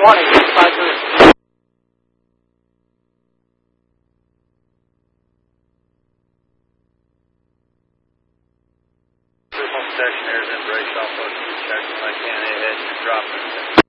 Warning, 5-3. Stationaries in brace off of 2 checks. I can't hit and drop it.